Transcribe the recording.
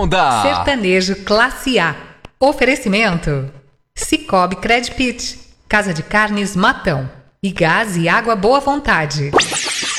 onda! Sertanejo classe A. Oferecimento: Cicobi Credpit, Casa de Carnes Matão e Gás e Água Boa Vontade.